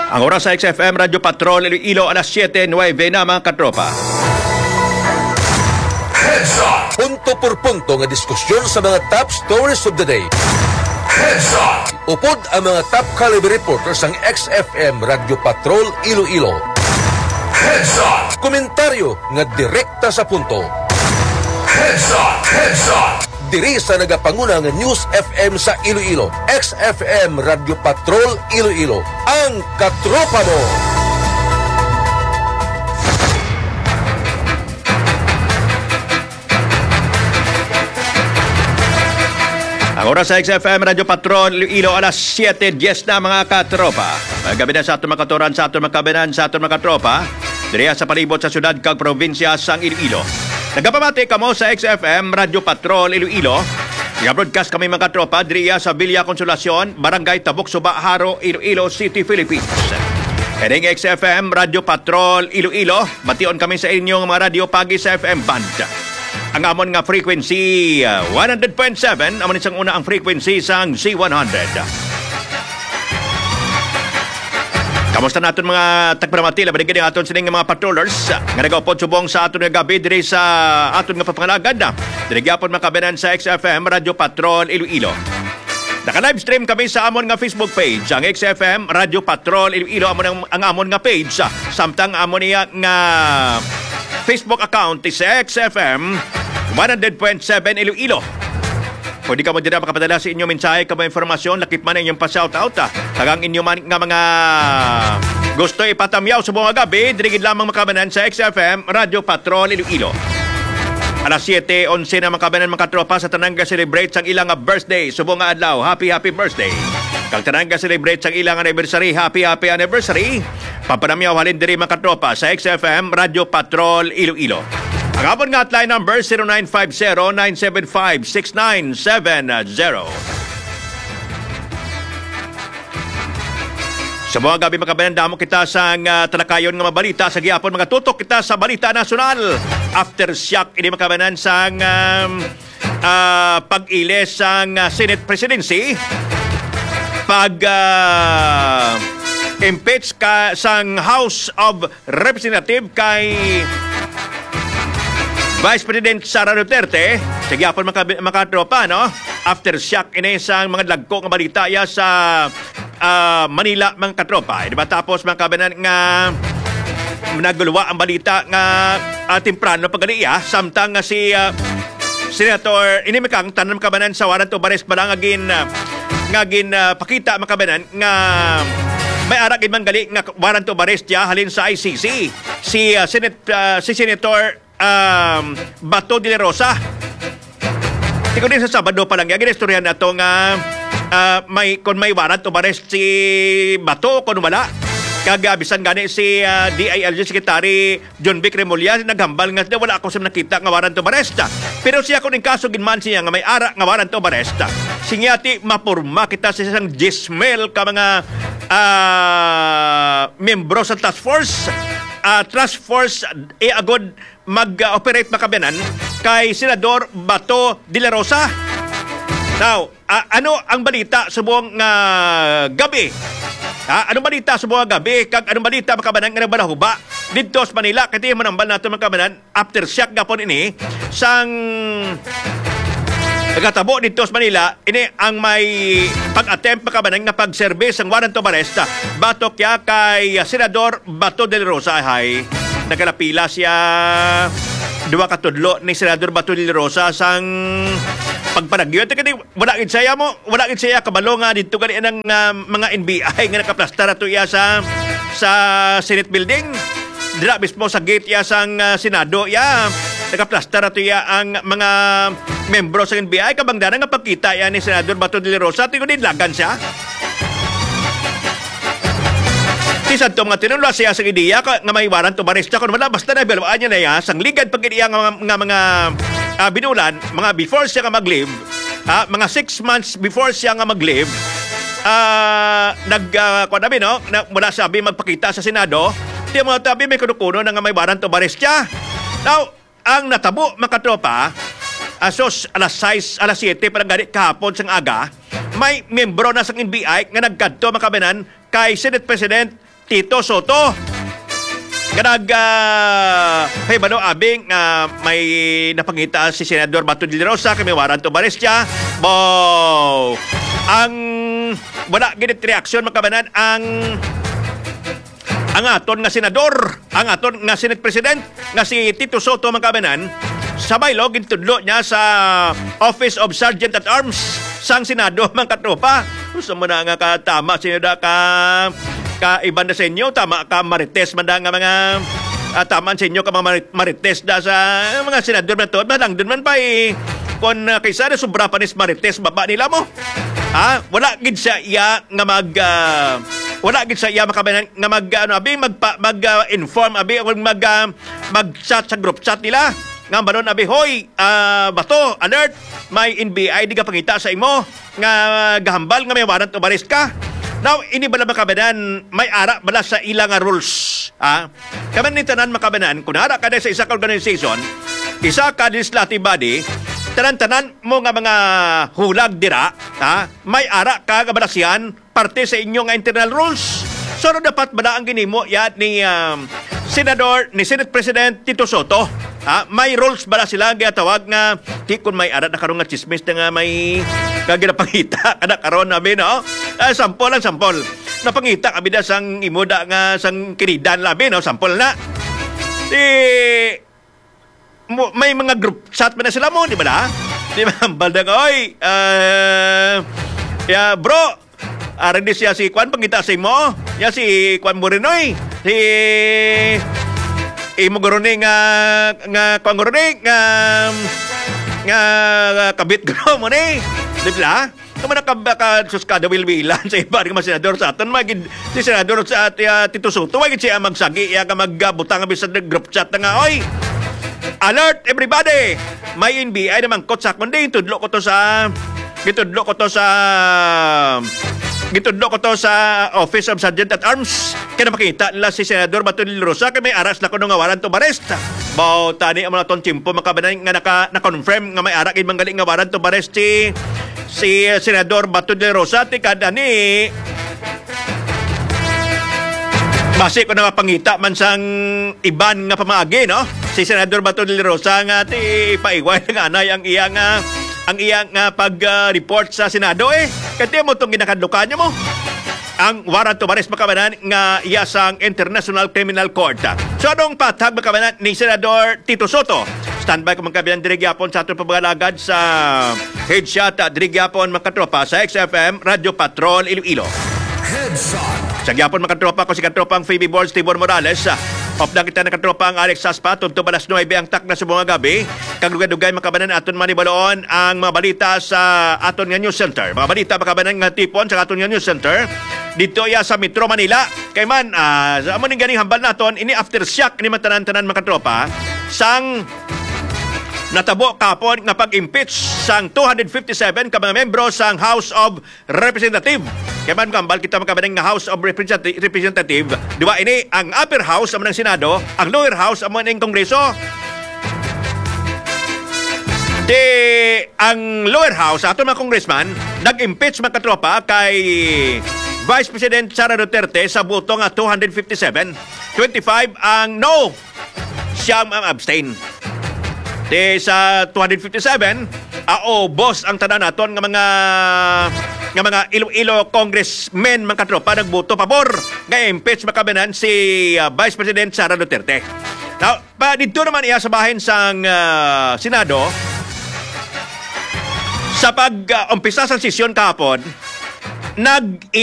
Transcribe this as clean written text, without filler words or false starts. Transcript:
Ang oras sa XFM Radyo Patrol Iloilo alas 7:09 na mga katropa. Heads up! Punto por punto nga diskusyon sa mga top stories of the day. Heads up! Upod ang mga top caliber reporters ng XFM Radyo Patrol Iloilo. Heads up! Komentaryo nga direkta sa punto. Heads up! Heads up! Diri sa nagapanguna nga News FM sa Iloilo, XFM Radyo Patrol Iloilo, ang katropa mo! Ang oras sa XFM Radyo Patrol Iloilo alas 7:10 na mga katropa. Magabi na sa atong makaturan, sa atong makabinan, sa atong makatropa. Diri sa palibot sa syudad kag probinsya sang Iloilo. Nagapamati kamo sa XFM Radyo Patrol Iloilo. Nag-broadcast kami mga tropa diriya sa Villa Consolacion, Barangay Tabuk Suba, Haro, Iloilo City, Philippines. Heading XFM Radyo Patrol Iloilo, bation kami sa inyong mga radyo pagi sa FM band. Ang amon nga frequency 100.7, amon isang una ang frequency sang C100. Kamusta natin mga tagpramati, laban din aton sining mga patrollers nga nagaupod subong sa aton nga gabi diri sa aton nga papangalagad. Diri gyapon makabenan sa XFM Radyo Patrol Iloilo. Naka-live stream kami sa amon nga Facebook page, ang XFM Radyo Patrol Iloilo, ang amon nga page. Samtang amon niya nga Facebook account is XFM 100.7 Iloilo. Pwede ka mo dyan makapadala sa inyong mensahe, kamo informasyon, lakip man inyong pa-shoutout. Kagang inyo man nga mga gusto ipatamyaw sa buong gabi, dirigid lamang makabanan sa XFM Radyo Patrol Iloilo. Alas 7:11 na makabanan mga tropa sa Tananga celebrate sang ilang birthday. Subong nga adlaw, happy birthday. Kang Tananga celebrate sang ilang anniversary, happy anniversary. Papanamyaw halin diri mga tropa sa XFM Radyo Patrol Iloilo. Ang abon nga hotline number 0950-975-6970. Sa mga gabi makabanan, damo kita sa talakayon nga mabalita sa gihapon, mga tutok kita sa balita nasyonal. Aftershock ini makabanan sa pag-iles sang Senate Presidency. Impeach ka sang House of Representative kay Vice President Sara Duterte. Sige apon makatropa, no? Aftershock ini sang mga lagko nga balita ya sa Manila mga katropa. Diba tapos mga kabanan nga naguluwa ang balita nga temprano pagganiya samtang nga si Senator inimikang tanan kabanan sa warrant of arrest ba ngagin pakita makabanan nga may aragin man gali nga warrant of arrest ya halin sa ICC si Senator Bato de la Rosa. Ikaw din sa Sabado pa lang yan ginistoryahan na ito nga kung may warrant of arrest si Bato kung wala. Kagabisan gani si DILG Secretary John Vic Remulla naghambal nga wala ako sa nakita nga warrant of arrest. Pero siya kung kaso ginman siya nga may ara nga warrant of arrest. Sinyati mapurma kita sa isang gismel ka mga membro sa task force. Task force agod mag-operate makabenan kay Senador Bato de la Rosa. Now, ano ang balita sa buong gabi? Anong balita sa buong gabi? Kag anong balita makabanan nga nabalahuba dito sa Manila? Kaya manambal natin makabanan aftershock gapon ini sang nagkatabo dito sa Manila, ini ang may pag-attempt makabanan nga pag-service ang warrant of arrest. Batok ya kay Senador Bato de la Rosa hay nagalapila siya duwa katudlo ni Senador Bato de la Rosa sang pagpanagyo. Kaya wala gid saya kabalo nga dito kani ng mga NBI nga nakaplastar ato iya sa Senate building. Dira mismo sa gate ya sang Senado ya nakaplastar ato iya ang mga membro sa NBI kabangdanan nga pagkita ya ni Senador Bato de la Rosa tingon din lagan siya. Tisan to mga tinunla siya sa ideya nga may warrant of arrest kung wala basta na bilawaan niya na ya sang ligad pag iya nga mga binulan mga before siya nga mag-leave mga 6 months before siya nga mag-leave wala sabi magpakita sa Senado di mga tabi may kuno-kuno na nga may warrant of arrest siya. Now ang natabo makatropa asos alas 7 parang ganit kahapon sang aga may membro na sang NBI nga nagkadto makabanan kay Senate President Tito Soto. Kanag hey bano abing may napangita si Senador Bato de la Rosa kami waran to Barestya. Bo ang wala gid reaksyon makabanan ang aton nga senador, ang aton nga Senate President nga si Tito Soto makabanan sabay log intudlo niya sa Office of Sergeant at Arms sang Senado man katropa. Gusto mo na nga katama sinada ka iban na sa inyo, tama ka marites man da nga mga taman sa inyo ka mga marites da sa mga senador na to, madang dun man pa kung kaysa na sobra pa nis marites baba nila mo. Wala gid sa iya nga wala gid sa iya makabanan nga mag-inform abi mag-chat sa group chat nila nga banon abi hoy Bato alert may NBI di ka pangita sa imo nga gahambal nga may warrant of arrest ka. Now, ini bala makabanan, may ara bala sa ilang rules. Kaman ni tanan makabanan, kung hara ka sa isa ka organization, isa ka legislative body, tanan-tanan mo nga mga hulag dira, may ara ka kabalasihan, parte sa inyong internal rules. So, dapat bala ang ginimo yan ni Senate President Tito Soto. May rules bala sila ginatawag nga di kun may ara na karon nga chismis na nga may kaginapangita kada karon abi no. Sampol ang sampol. Napangita abi da sang imuda nga sang kinidan labi no, sampol na. May mga group chat man na sila mo, di ba na? Di ba baldag oy bro, aran di siya si Kwan pangita sa imo. Ya si Kwan mo rin oy. Imo gorone nga Kwan gorone nga kabit gro mo ni. Di ba? Kung ka suskada wilwilan sa iba nga senador sa aton magid si senador sa Tito Soto magid siya magsagi ya ka magbutang sa group chat nga oy. Alert everybody. May NBI naman kot sa kundi gitudlo ko to sa Office of Sergeant at Arms. Kaya makita nila si Senador Bato de la Rosa kaya may aras na kuno nga warrant of arrest. Bao tani ang mga ton timpo makabanan nga na-confirm nga may ara kay manggali nga warrant of arrest si Senador Bato de la Rosa ti kada ni base ko na mapangita man sang iban nga pamaagi no. Si Senador Bato de la Rosa nga ti paiway nga anay ang iyang pag-report sa Senado kaya mo itong ginakadlukan niyo mo ang warrant of arrest makabanan nga iyasang International Criminal Court. So anong patag makabanan ni Senador Tito Soto? Standby ko magkabilang dirigyapon sa atong pabagalagad sa headshot at dirigyapon makatropa sa XFM Radio Patrol Iloilo. Headshot. Sa gyapon makatropa ko si katropang Phoebe Balls Tibor Morales. Of na kita nakatropa ang Alex Saspa tunto balas 9 ang tak na sa mga gabi. Kagdugay-dugay makabanan aton manibaloon ang mga balita sa aton nga news center. Mga balita makabanan nga tipon sa aton nga news center. Dito ya sa Metro Manila. Kay man sa amo ning ganing hambal naton ini aftershock ni matanan-tanan makatropa sang natabo kapon nga pag-impeach sang 257 ka mga membro sang House of Representative. Kaya man kambal kita makabanang nga House of Representative. Diba ini ang upper house amo ng Senado, ang lower house amo ng Kongreso. Ang lower house ato mga congressman nag-impeach mga katropa kay Vice President Sara Duterte sa boto nga 257. 25 ang no. Siyam ang abstain. Sa 257, boss ang tanan naton nga mga Iloilo congressmen mga katropa nagboto pabor nga impeach makabanan si Vice President Sara Duterte. Now, dito naman iya sa bahin sang Senado sa pag-umpisa sa sesyon kahapon